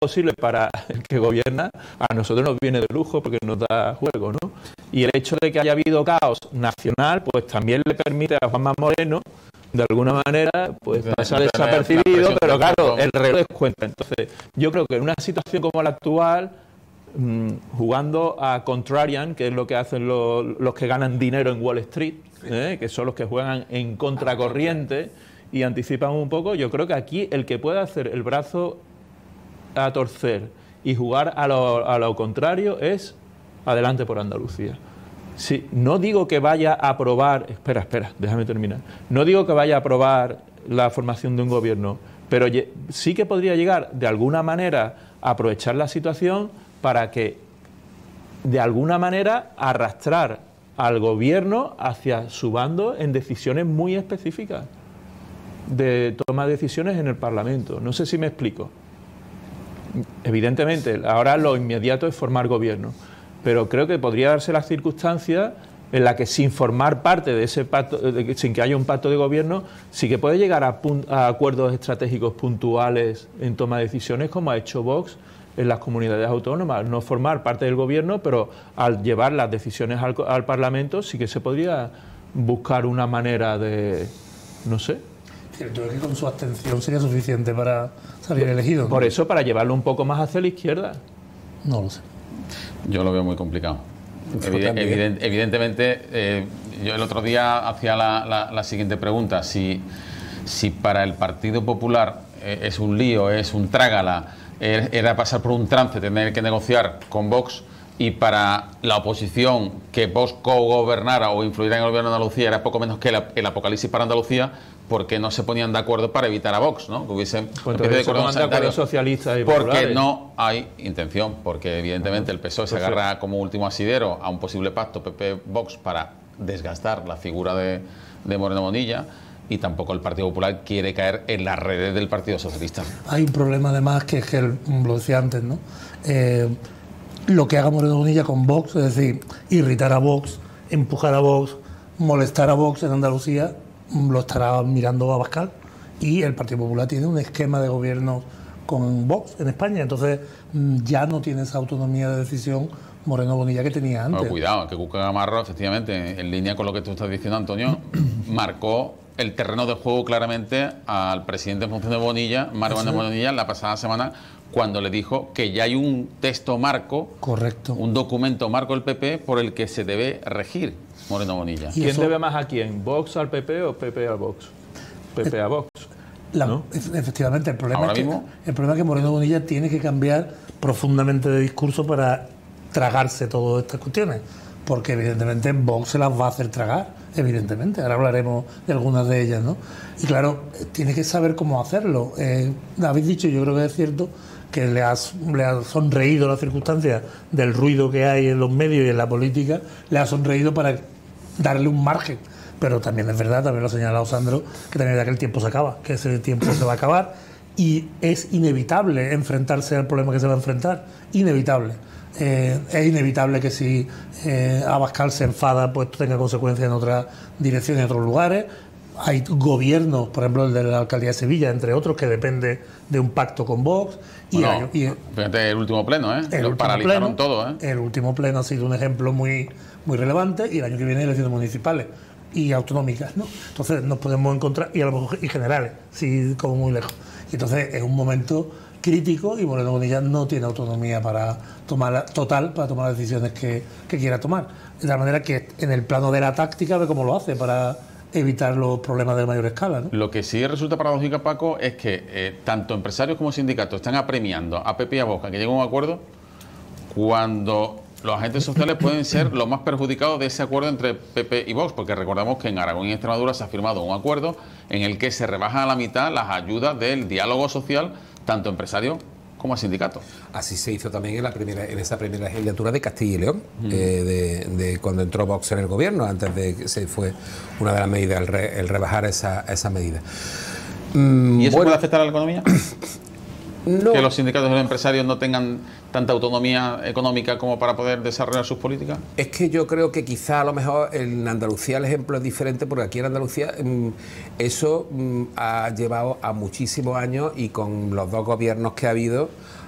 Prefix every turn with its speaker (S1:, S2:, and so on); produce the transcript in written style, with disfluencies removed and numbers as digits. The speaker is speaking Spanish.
S1: posible para el que gobierna, a nosotros nos viene de lujo porque nos da juego, ¿no? Y el hecho de que haya habido caos nacional, pues también le permite a Juanma Moreno, de alguna manera, pues pasar desapercibido, pero claro, el reloj descuenta. Entonces, yo creo que en una situación como la actual, jugando a contrarian, que es lo que hacen los que ganan dinero en Wall Street, que son los que juegan en contracorriente y anticipan un poco, yo creo que aquí el que puede hacer el brazo a torcer y jugar a lo contrario es Adelante por Andalucía. Sí, no digo que vaya a aprobar, espera, déjame terminar, no digo que vaya a aprobar la formación de un gobierno, pero sí que podría llegar de alguna manera a aprovechar la situación para que de alguna manera arrastrar al gobierno hacia su bando en decisiones muy específicas de toma de decisiones en el Parlamento. No sé si me explico. Evidentemente, ahora lo inmediato es formar gobierno, pero creo que podría darse la circunstancia en la que sin formar parte de ese pacto, sin que haya un pacto de gobierno, sí que puede llegar a acuerdos estratégicos puntuales en toma de decisiones, como ha hecho Vox en las comunidades autónomas. No formar parte del gobierno, pero al llevar las decisiones al Parlamento sí que se podría buscar una manera de, no sé.
S2: Cierto, es que con su abstención sería suficiente para salir elegido, ¿no?
S1: Por eso, para llevarlo un poco más hacia la izquierda.
S2: No lo sé.
S3: Yo lo veo muy complicado. Evidentemente, yo el otro día hacía la siguiente pregunta. Si para el Partido Popular es un lío, es un trágala, era pasar por un trance, tener que negociar con Vox, y para la oposición que Vox co-gobernara o influyera en el gobierno de Andalucía era poco menos que el apocalipsis para Andalucía, porque no se ponían de acuerdo para evitar a Vox, ¿no? Que hubiesen
S1: socialistas y
S3: porque
S1: populares.
S3: No hay intención, porque evidentemente el PSOE se agarra como último asidero a un posible pacto PP-Vox para desgastar la figura de Moreno Bonilla, y tampoco el Partido Popular quiere caer en las redes del Partido Socialista.
S2: Hay un problema además que es que, lo decía antes, ¿no? Lo que haga Moreno Bonilla con Vox, es decir, irritar a Vox, empujar a Vox, molestar a Vox en Andalucía, lo estará mirando Abascal, y el Partido Popular tiene un esquema de gobierno con Vox en España, entonces ya no tiene esa autonomía de decisión Moreno Bonilla que tenía antes.
S3: Bueno, cuidado, que Cuca Gamarra, efectivamente, en línea con lo que tú estás diciendo, Antonio, marcó el terreno de juego claramente al presidente en función de Bonilla, Moreno Bonilla, la pasada semana, cuando le dijo que ya hay un texto marco,
S2: correcto,
S3: un documento marco del PP por el que se debe regir Moreno Bonilla.
S1: ¿Quién debe más a quién? ¿Vox al PP o PP a Vox? PP a Vox. ¿No?
S2: Efectivamente, el problema es que Moreno Bonilla tiene que cambiar profundamente de discurso para tragarse todas estas cuestiones, porque evidentemente Vox se las va a hacer tragar, evidentemente. Ahora hablaremos de algunas de ellas, ¿no? Y claro, tiene que saber cómo hacerlo. Habéis dicho, yo creo que es cierto, que le ha sonreído la circunstancia del ruido que hay en los medios y en la política, le ha sonreído para darle un margen. Pero también es verdad, también lo ha señalado Sandro, que también es verdad que el tiempo se acaba, que ese tiempo se va a acabar, y es inevitable enfrentarse al problema que se va a enfrentar. Inevitable. Es inevitable que si Abascal se enfada, pues tenga consecuencias en otras direcciones, en otros lugares. Hay gobiernos, por ejemplo el de la alcaldía de Sevilla, entre otros, que depende de un pacto con Vox.
S3: Fíjate el último pleno, lo paralizaron todo.
S2: El último pleno ha sido un ejemplo muy, muy relevante, y el año que viene elecciones municipales y autonómicas, ¿no? Entonces nos podemos encontrar, y a lo mejor y generales, sí, como muy lejos. Y entonces es un momento crítico, y Moreno Bonilla no tiene autonomía para tomar las decisiones que quiera tomar. De tal manera que en el plano de la táctica ve cómo lo hace para evitar los problemas de mayor escala, ¿no?
S3: Lo que sí resulta paradójico, Paco, es que tanto empresarios como sindicatos están apremiando a PP y a Vox que lleguen a un acuerdo, cuando los agentes sociales pueden ser los más perjudicados de ese acuerdo entre PP y Vox, porque recordamos que en Aragón y Extremadura se ha firmado un acuerdo en el que se rebajan a la mitad las ayudas del diálogo social, tanto empresarios como a sindicatos.
S4: Así se hizo también en esa primera legislatura de Castilla y León, de cuando entró Vox en el gobierno, antes de que se fue una de las medidas, el rebajar esa medida.
S3: ¿Y eso puede afectar a la economía?
S4: No.
S3: ¿Que los sindicatos y los empresarios no tengan tanta autonomía económica como para poder desarrollar sus políticas?
S4: Es que yo creo que quizá a lo mejor en Andalucía el ejemplo es diferente, porque aquí en Andalucía eso ha llevado a muchísimos años, y con los dos gobiernos que ha habido